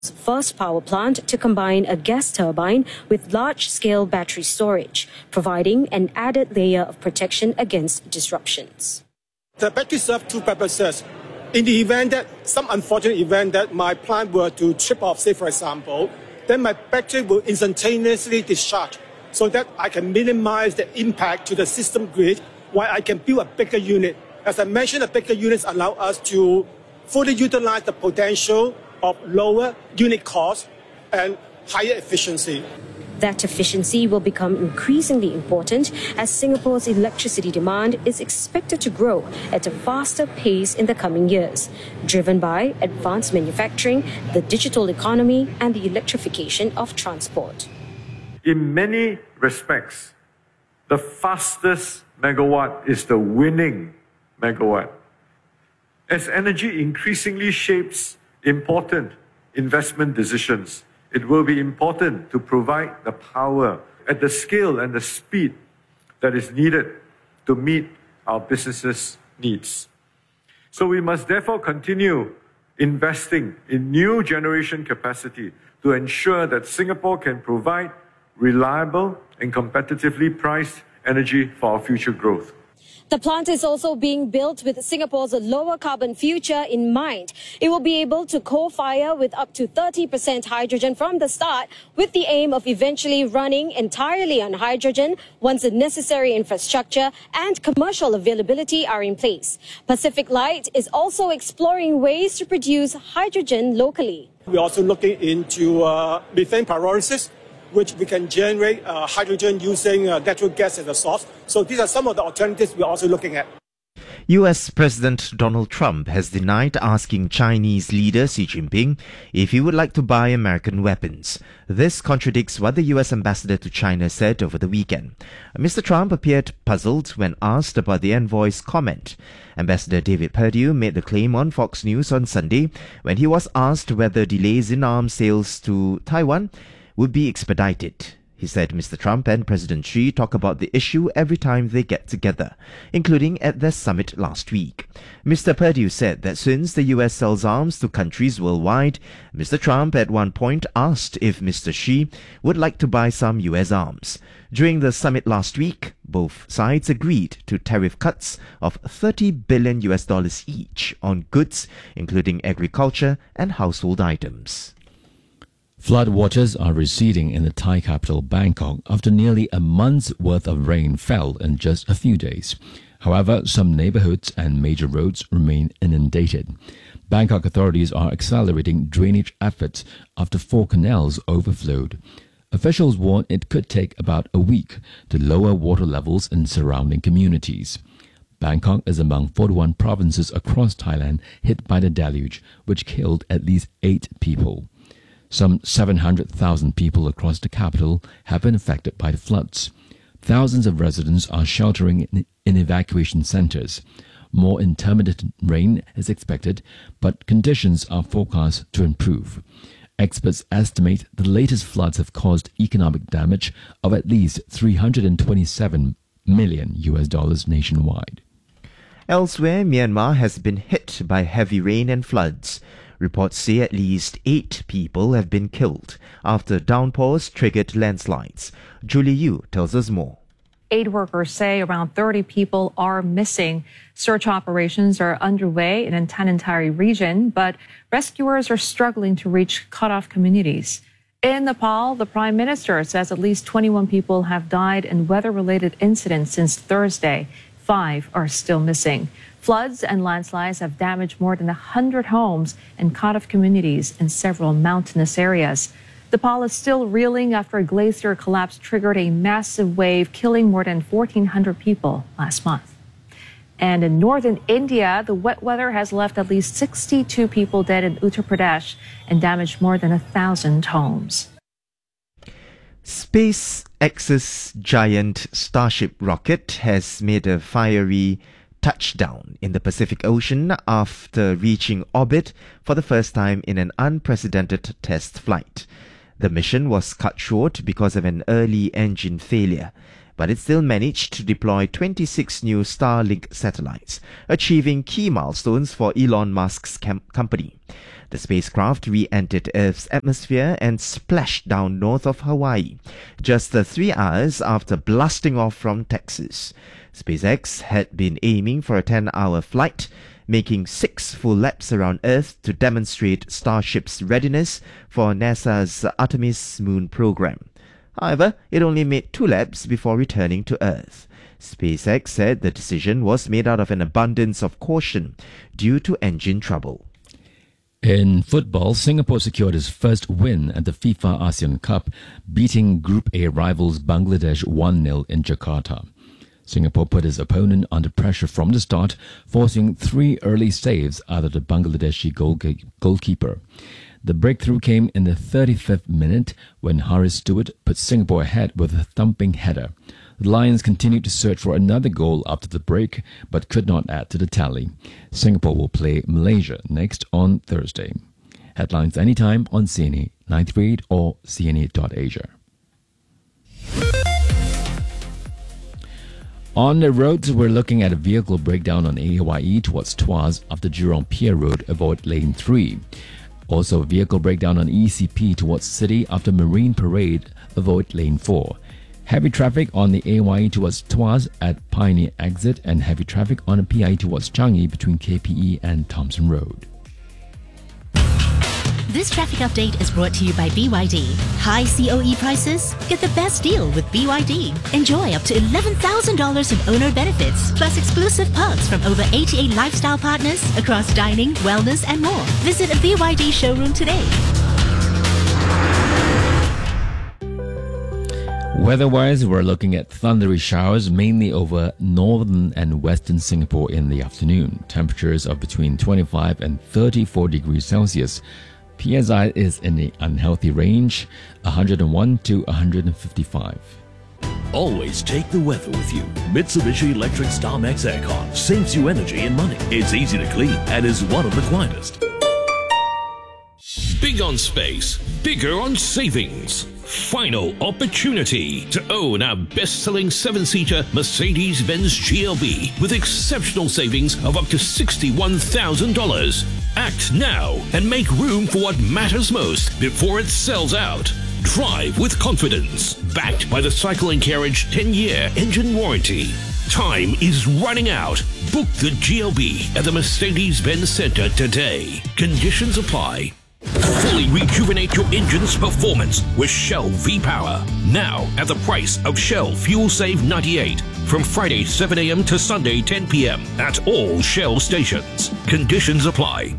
first power plant to combine a gas turbine with large-scale battery storage, providing an added layer of protection against disruptions. The battery serves two purposes. In the event that some unfortunate event that my plant were to trip off, say for example, then my battery will instantaneously discharge so that I can minimize the impact to the system grid while I can build a bigger unit. As I mentioned, the bigger units allow us to fully utilize the potential of lower unit cost and higher efficiency. That efficiency will become increasingly important as Singapore's electricity demand is expected to grow at a faster pace in the coming years, driven by advanced manufacturing, the digital economy, and the electrification of transport. In many respects, the fastest megawatt is the winning megawatt. As energy increasingly shapes important investment decisions, it will be important to provide the power at the scale and the speed that is needed to meet our businesses' needs. So we must therefore continue investing in new generation capacity to ensure that Singapore can provide reliable and competitively priced energy for our future growth. The plant is also being built with Singapore's lower carbon future in mind. It will be able to co-fire with up to 30% hydrogen from the start, with the aim of eventually running entirely on hydrogen once the necessary infrastructure and commercial availability are in place. Pacific Light is also exploring ways to produce hydrogen locally. We're also looking into methane pyrolysis, which we can generate hydrogen using natural gas as a source. So these are some of the alternatives we're also looking at. US President Donald Trump has denied asking Chinese leader Xi Jinping if he would like to buy American weapons. This contradicts what the US ambassador to China said over the weekend. Mr. Trump appeared puzzled when asked about the envoy's comment. Ambassador David Perdue made the claim on Fox News on Sunday when he was asked whether delays in arms sales to Taiwan would be expedited. He said Mr. Trump and President Xi talk about the issue every time they get together, including at their summit last week. Mr. Perdue said that since the US sells arms to countries worldwide, Mr. Trump at one point asked if Mr. Xi would like to buy some US arms. During the summit last week, both sides agreed to tariff cuts of $30 billion each on goods, including agriculture and household items. Flood waters are receding in the Thai capital Bangkok after nearly a month's worth of rain fell in just a few days. However, some neighborhoods and major roads remain inundated. Bangkok authorities are accelerating drainage efforts after 4 canals overflowed. Officials warn it could take about a week to lower water levels in surrounding communities. Bangkok is among 41 provinces across Thailand hit by the deluge, which killed at least 8 people. Some 700,000 people across the capital have been affected by the floods. Thousands of residents are sheltering in evacuation centers. More intermittent rain is expected, but conditions are forecast to improve. Experts estimate the latest floods have caused economic damage of at least $327 million nationwide. Elsewhere, Myanmar has been hit by heavy rain and floods. Reports say at least 8 people have been killed after downpours triggered landslides. Julie Yu tells us more. Aid workers say around 30 people are missing. Search operations are underway in the Tanintari region, but rescuers are struggling to reach cut-off communities. In Nepal, the Prime Minister says at least 21 people have died in weather-related incidents since Thursday. 5 are still missing. Floods and landslides have damaged more than 100 homes and cut-off communities in several mountainous areas. Nepal is still reeling after a glacier collapse triggered a massive wave, killing more than 1,400 people last month. And in northern India, the wet weather has left at least 62 people dead in Uttar Pradesh and damaged more than 1,000 homes. SpaceX's giant Starship rocket has made a fiery touchdown in the Pacific Ocean after reaching orbit for the first time in an unprecedented test flight. The mission was cut short because of an early engine failure. but it still managed to deploy 26 new Starlink satellites, achieving key milestones for Elon Musk's company. The spacecraft re-entered Earth's atmosphere and splashed down north of Hawaii, just 3 hours after blasting off from Texas. SpaceX had been aiming for a 10-hour flight, making 6 full laps around Earth to demonstrate Starship's readiness for NASA's Artemis moon program. However, it only made 2 laps before returning to Earth. SpaceX said the decision was made out of an abundance of caution due to engine trouble. In football, Singapore secured its first win at the FIFA ASEAN Cup, beating Group A rivals Bangladesh 1-0 in Jakarta. Singapore put its opponent under pressure from the start, forcing 3 early saves out of the Bangladeshi goalkeeper. The breakthrough came in the 35th minute when Haris Stewart put Singapore ahead with a thumping header. The Lions continued to search for another goal after the break, but could not add to the tally. Singapore will play Malaysia next on Thursday. Headlines anytime on CNA 938 or CNA.Asia. On the roads, we're looking at a vehicle breakdown on AYE towards Tuas after Jurong Pier Road, avoid lane 3. Also, a vehicle breakdown on ECP towards City after Marine Parade, avoid lane 4. Heavy traffic on the AYE towards Tuas at Pioneer Exit, and heavy traffic on the PIE towards Changi between KPE and Thompson Road. This traffic update is brought to you by BYD. High COE prices? Get the best deal with BYD. Enjoy up to $11,000 in owner benefits, plus exclusive perks from over 88 lifestyle partners across dining, wellness, and more. Visit a BYD showroom today. Weather-wise, we're looking at thundery showers mainly over northern and western Singapore in the afternoon. Temperatures of between 25 and 34 degrees Celsius. PSI is in the unhealthy range, 101 to 155. Always take the weather with you. Mitsubishi Electric StarMax Aircon saves you energy and money. It's easy to clean and is one of the quietest. Big on space, bigger on savings. Final opportunity to own our best-selling 7-seater Mercedes-Benz GLB with exceptional savings of up to $61,000. Act now and make room for what matters most before it sells out. Drive with confidence, backed by the Cycle & Carriage 10-year engine warranty. Time is running out. Book the GLB at the Mercedes-Benz Center today. Conditions apply. Fully rejuvenate your engine's performance with Shell V-Power. Now at the price of Shell Fuel Save 98. From Friday 7 a.m. to Sunday 10 p.m. at all Shell stations. Conditions apply.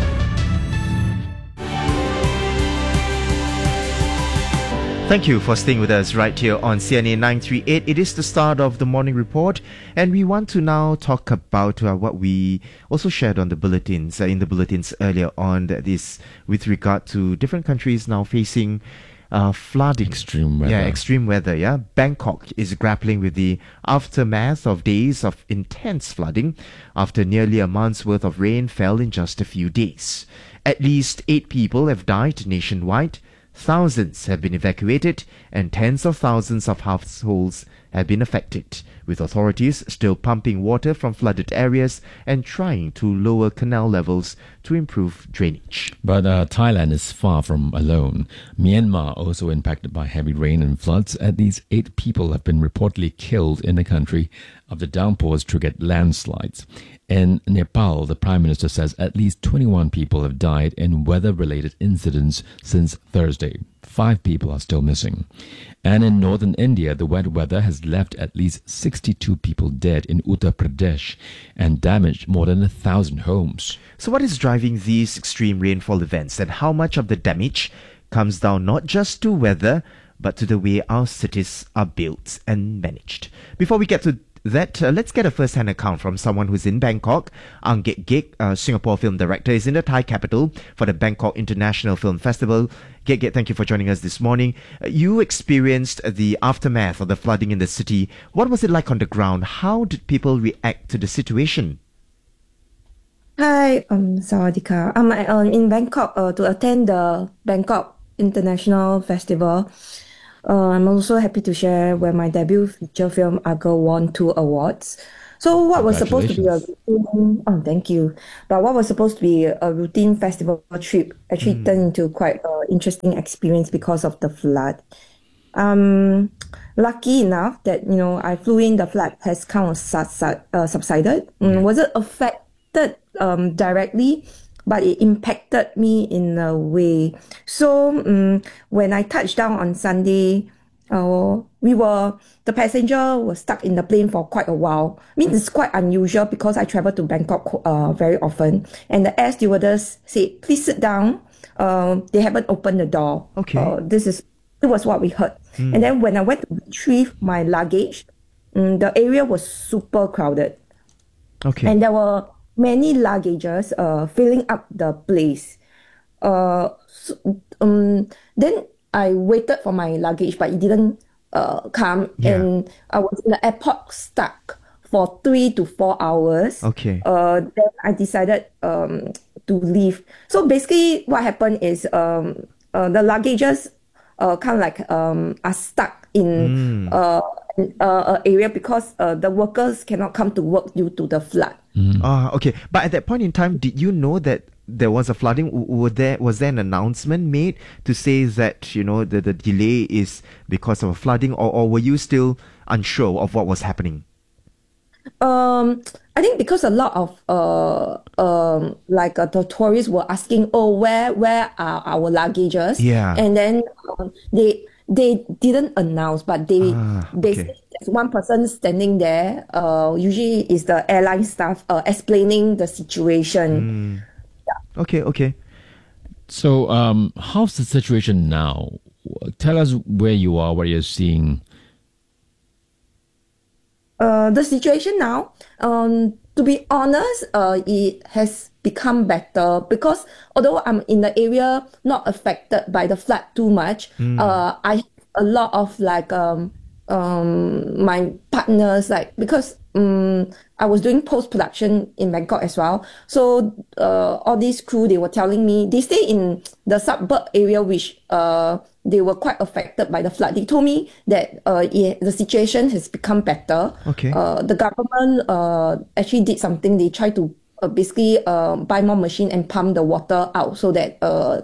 Thank you for staying with us right here on CNA 938. It is the start of the morning report, and we want to now talk about what we also shared on the bulletins, in the bulletins earlier on, that is with regard to different countries now facing flooding. Extreme weather. Extreme weather, Bangkok is grappling with the aftermath of days of intense flooding after nearly a month's worth of rain fell in just a few days. At least 8 people have died nationwide. Thousands have been evacuated and tens of thousands of households have been affected, with authorities still pumping water from flooded areas and trying to lower canal levels to improve drainage. But Thailand is far from alone. Myanmar, also impacted by heavy rain and floods. At least 8 people have been reportedly killed in the country after downpours triggered landslides. In Nepal, the Prime Minister says at least 21 people have died in weather-related incidents since Thursday. 5 people are still missing. And in northern India, the wet weather has left at least 62 people dead in Uttar Pradesh and damaged more than 1,000 homes. So what is driving these extreme rainfall events, and how much of the damage comes down not just to weather, but to the way our cities are built and managed? Before we get to that, let's get a first-hand account from someone who's in Bangkok. Ang Gek Gek, Singapore film director, is in the Thai capital for the Bangkok International Film Festival. Gek Gek, thank you for joining us this morning. You experienced the aftermath of the flooding in the city. What was it like on the ground? How did people react to the situation? Hi, Sawadika. I'm in Bangkok to attend the Bangkok International Festival. I'm also happy to share where my debut feature film Argo won 2 awards. So what was supposed to be a routine, oh, thank you. But what was supposed to be a routine festival trip actually turned into quite an interesting experience because of the flood. Lucky enough that, I flew in, the flood has kind of subsided. Wasn't affected directly, but it impacted me in a way. So when I touched down on Sunday, the passenger was stuck in the plane for quite a while. I mean, it's quite unusual because I travel to Bangkok very often. And the air stewardess said, please sit down. They haven't opened the door. Okay. It was what we heard. And then when I went to retrieve my luggage, the area was super crowded. Okay. And there were many luggages filling up the place. Then I waited for my luggage, but it didn't come. Yeah. And I was in the airport stuck for 3 to 4 hours. Okay. Then I decided to leave. So basically what happened is the luggages kind of like are stuck in an area because the workers cannot come to work due to the flood. Okay. But at that point in time, did you know that there was a flooding? Was there an announcement made to say that, the delay is because of a flooding, or were you still unsure of what was happening? I think because a lot of the tourists were asking, where are our luggages? Yeah. And then they didn't announce, but they okay. said there's one person standing there. Usually is the airline staff explaining the situation. Okay. So, how's the situation now? Tell us where you are, what you're seeing. The situation now, to be honest, it has become better because although I'm in the area not affected by the flood too much, I have a lot of my partners, because I was doing post-production in Bangkok as well. So all these crew, they were telling me, they stay in the suburb area, which they were quite affected by the flood. They told me that the situation has become better. Okay. The government actually did something. They tried to basically buy more machine and pump the water out so that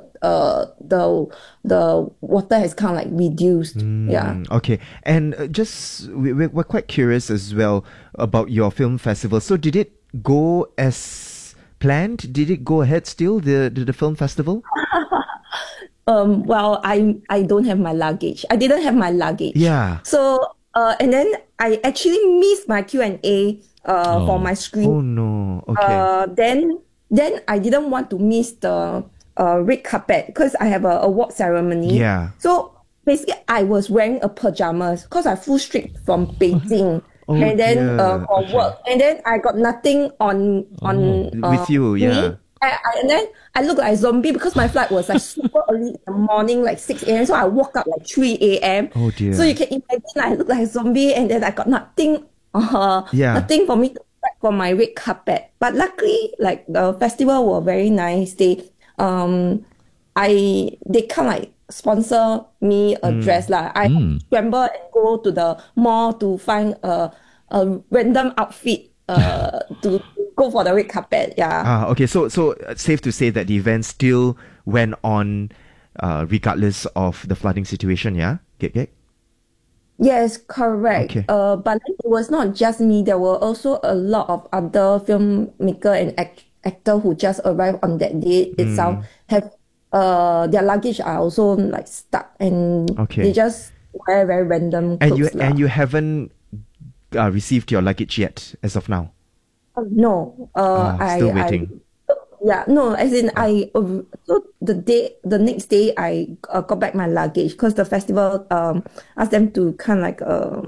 the water has kind of like reduced. Yeah. Okay. And we're quite curious as well about your film festival. So did it go as planned? Did it go ahead still, the film festival? Well, I don't have my luggage. I didn't have my luggage. Yeah. So and then I actually missed my Q&A for my screen. Oh no. Okay. Then I didn't want to miss the red carpet because I have a award ceremony. Yeah. So basically, I was wearing a pajamas because I flew straight from Beijing. And then for work, and then I got nothing on with you, yeah. me. And then I look like a zombie because my flight was like super early in the morning, like 6 a.m. So I woke up like 3 a.m. Oh dear. So you can imagine I look like a zombie, and then I got nothing for me to pack for my red carpet. But luckily, like the festival were very nice. They kind of like sponsor me a dress lah. I scramble and go to the mall to find a random outfit to go for the red carpet. Yeah. Okay. So safe to say that the event still went on regardless of the flooding situation. Yeah. Gek? Yes, correct. Okay. But it was not just me. There were also a lot of other filmmaker and actor who just arrived on that day itself. Have their luggage are also like stuck, and they just wear very random clothes. And you haven't received your luggage yet as of now? No. Still waiting. As in so the next day I got back my luggage because the festival asked them to kind of like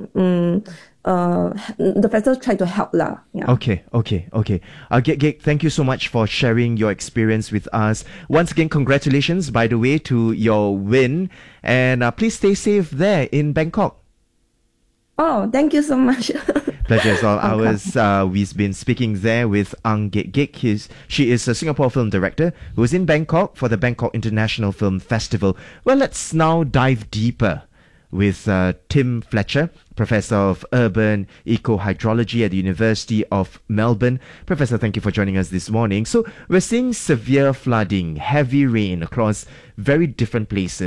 the festival tried to help lah. Yeah. Okay. Gek, thank you so much for sharing your experience with us. Once again, congratulations, by the way, to your win, and please stay safe there in Bangkok. Oh, thank you so much. Pleasure is all ours. We've been speaking there with Ang Gek. She is a Singapore film director who is in Bangkok for the Bangkok International Film Festival. Well, let's now dive deeper with Tim Fletcher, Professor of Urban Ecohydrology at the University of Melbourne. Professor, thank you for joining us this morning. So we're seeing severe flooding, heavy rain across very different places.